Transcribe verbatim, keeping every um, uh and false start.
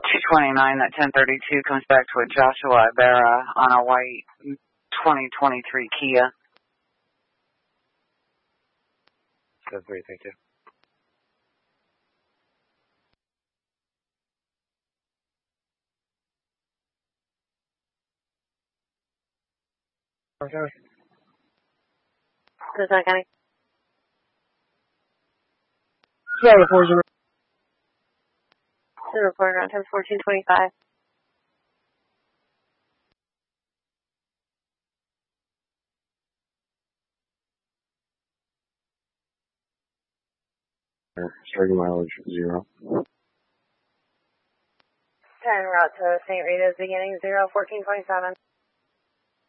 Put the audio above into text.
two twenty-nine, that ten thirty-two comes back to a Joshua Ibarra on a white twenty twenty-three Kia. That's great, thank you. Okay. Tucson County. Zero four zero. The reporter on ten fourteen twenty-five. Starting mileage zero. Ten route to Saint Rita's beginning zero fourteen twenty-seven.